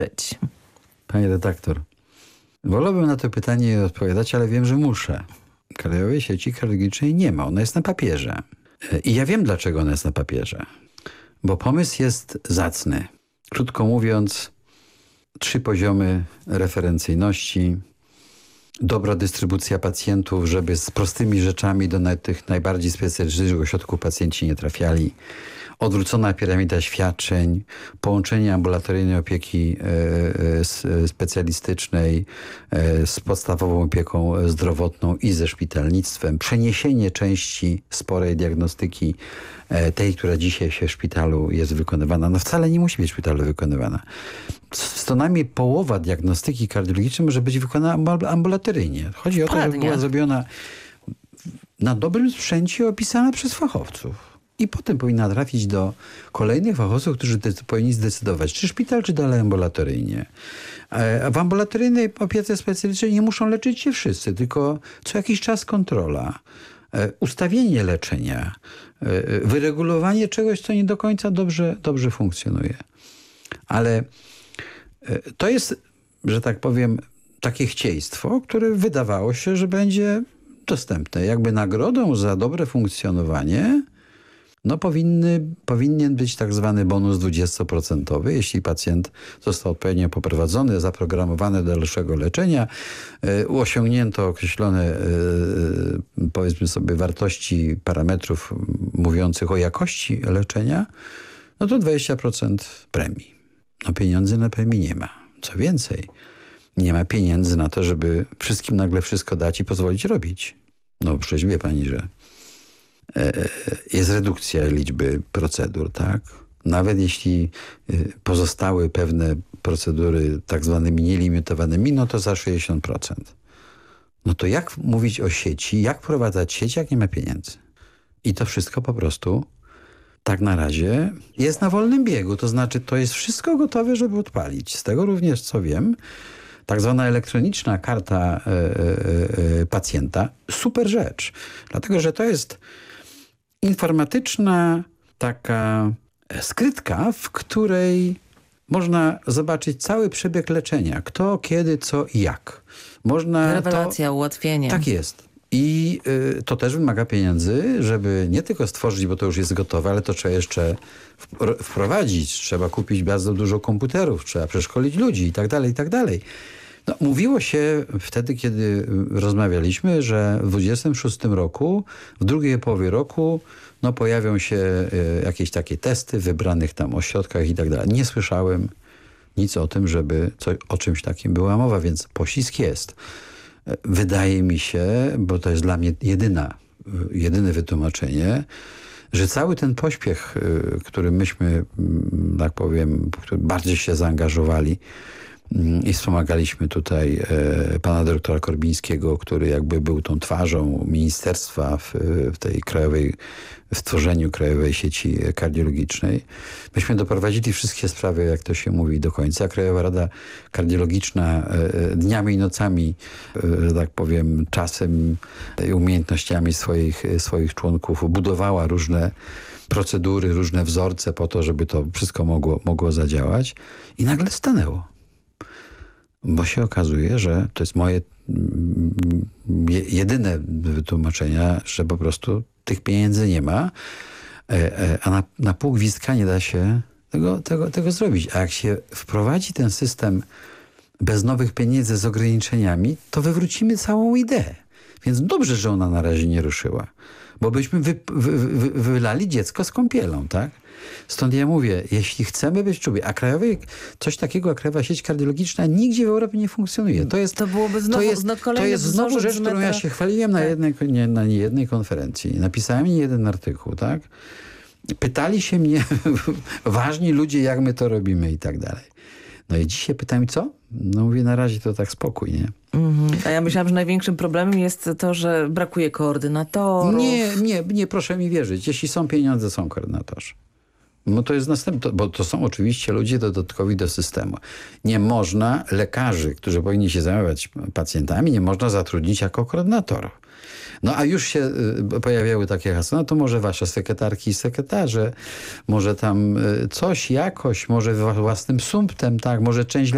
być. Pani redaktor, wolałbym na to pytanie odpowiadać, ale wiem, że muszę. Krajowej Sieci Kardiologicznej nie ma. Ona jest na papierze. I ja wiem, dlaczego ona jest na papierze. Bo pomysł jest zacny. Krótko mówiąc, 3 poziomy referencyjności, dobra dystrybucja pacjentów, żeby z prostymi rzeczami do tych najbardziej specjalistycznych ośrodków pacjenci nie trafiali, odwrócona piramida świadczeń, połączenie ambulatoryjnej opieki specjalistycznej z podstawową opieką zdrowotną i ze szpitalnictwem, przeniesienie części sporej diagnostyki, tej, która dzisiaj się w szpitalu jest wykonywana. No wcale nie musi być w szpitalu wykonywana. Co najmniej połowa diagnostyki kardiologicznej może być wykonana ambulatoryjnie. Chodzi o to, żeby była zrobiona na dobrym sprzęcie, opisana przez fachowców. I potem powinna trafić do kolejnych fachowców, którzy powinni zdecydować, czy szpital, czy dalej ambulatoryjnie. A w ambulatoryjnej opiece specjalistycznej nie muszą leczyć się wszyscy, tylko co jakiś czas kontrola, ustawienie leczenia, wyregulowanie czegoś, co nie do końca dobrze funkcjonuje. Ale to jest, że tak powiem, takie chcieństwo, które wydawało się, że będzie dostępne. Jakby nagrodą za dobre funkcjonowanie powinien być tak zwany bonus 20%, jeśli pacjent został odpowiednio poprowadzony, zaprogramowany do dalszego leczenia, osiągnięto określone, powiedzmy sobie, wartości parametrów mówiących o jakości leczenia, no to 20% premii. No pieniędzy na premii nie ma. Co więcej, nie ma pieniędzy na to, żeby wszystkim nagle wszystko dać i pozwolić robić. No przecież wie pani, że jest redukcja liczby procedur, tak? Nawet jeśli pozostały pewne procedury tak zwanymi nielimitowanymi, no to za 60%. No to jak mówić o sieci, jak prowadzać sieć, jak nie ma pieniędzy? I to wszystko po prostu tak na razie jest na wolnym biegu. To znaczy, to jest wszystko gotowe, żeby odpalić. Z tego również, co wiem, tak zwana elektroniczna karta pacjenta, super rzecz. Dlatego, że to jest informatyczna taka skrytka, w której można zobaczyć cały przebieg leczenia. Kto, kiedy, co i jak. Można rewelacja, ułatwienie. Tak jest. I to też wymaga pieniędzy, żeby nie tylko stworzyć, bo to już jest gotowe, ale to trzeba jeszcze wprowadzić. Trzeba kupić bardzo dużo komputerów, trzeba przeszkolić ludzi i tak dalej, i tak dalej. No, mówiło się wtedy, kiedy rozmawialiśmy, że w 2026 roku, w drugiej połowie roku, no, pojawią się jakieś takie testy w wybranych tam ośrodkach i tak dalej. Nie słyszałem nic o tym, żeby o czymś takim była mowa, więc poślizg jest. Wydaje mi się, bo to jest dla mnie jedyne wytłumaczenie, że cały ten pośpiech, który myśmy, tak powiem, bardziej się zaangażowali i wspomagaliśmy tutaj pana dyrektora Korbińskiego, który jakby był tą twarzą ministerstwa w tej w tworzeniu Krajowej Sieci Kardiologicznej. Myśmy doprowadzili wszystkie sprawy, jak to się mówi, do końca. Krajowa Rada Kardiologiczna dniami i nocami, że tak powiem, czasem i umiejętnościami swoich członków budowała różne procedury, różne wzorce po to, żeby to wszystko mogło zadziałać. I nagle stanęło. Bo się okazuje, że to jest moje jedyne wytłumaczenia, że po prostu tych pieniędzy nie ma, a na pół gwizdka nie da się tego zrobić. A jak się wprowadzi ten system bez nowych pieniędzy z ograniczeniami, to wywrócimy całą ideę. Więc dobrze, że ona na razie nie ruszyła. Bo byśmy wylali dziecko z kąpielą, tak? Stąd ja mówię, jeśli chcemy być czubi, a coś takiego jak Krajowa Sieć Kardiologiczna nigdzie w Europie nie funkcjonuje. To byłoby znowu rzecz, którą ja się chwaliłem na niejednej konferencji. Napisałem niejeden artykuł, tak? Pytali się mnie ważni ludzie, jak my to robimy i tak dalej. No i dzisiaj pytam, co? No mówię, na razie to tak spokój, nie? A ja myślałam, że największym problemem jest to, że brakuje koordynatorów. Nie, proszę mi wierzyć. Jeśli są pieniądze, są koordynatorzy. No to jest następne, bo to są oczywiście ludzie dodatkowi do systemu. Nie można lekarzy, którzy powinni się zajmować pacjentami, nie można zatrudnić jako koordynatorów. No a już się pojawiały takie hasła, no to może wasze sekretarki i sekretarze, może tam coś jakoś, może własnym sumptem, tak, może część